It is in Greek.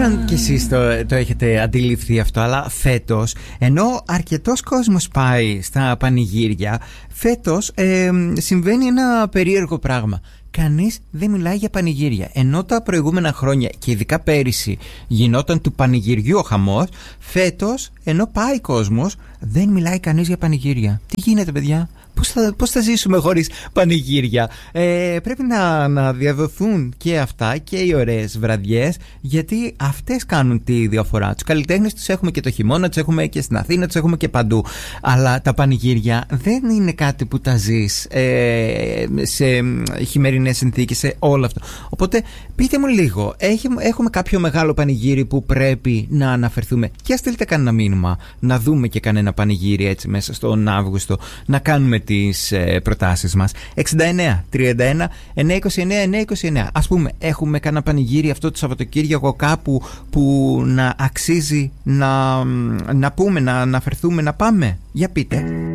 αν και εσείς το έχετε αντιληφθεί αυτό, αλλά φέτος, ενώ αρκετός κόσμος πάει στα πανηγύρια, φέτος συμβαίνει ένα περίεργο πράγμα. Κανείς δεν μιλάει για πανηγύρια. Ενώ τα προηγούμενα χρόνια και ειδικά πέρυσι γινόταν του πανηγυριού ο χαμός, φέτος, ενώ πάει κόσμος, δεν μιλάει κανείς για πανηγύρια. Τι γίνεται, παιδιά? Πώς θα ζήσουμε χωρίς πανηγύρια? Πρέπει να διαδοθούν και αυτά και οι ωραίες βραδιές, γιατί αυτές κάνουν τη διαφορά. Τους καλλιτέχνες τους έχουμε και το χειμώνα, τους έχουμε και στην Αθήνα, τους έχουμε και παντού. Αλλά τα πανηγύρια δεν είναι κάτι που τα ζεις σε χειμερινές συνθήκες, σε όλο αυτό. Οπότε πείτε μου λίγο, έχουμε κάποιο μεγάλο πανηγύρι που πρέπει να αναφερθούμε? Και ας στείλετε κανένα μήνυμα, να δούμε και κανένα πανηγύρι έτσι μέσα στον Αύγουστο, να κάνουμε τις προτάσεις μας. 69 31 929 929. Ας πούμε, έχουμε κανένα πανηγύρι αυτό το Σαββατοκύριακο κάπου που να αξίζει να πούμε, να αναφερθούμε, να πάμε? Για πείτε.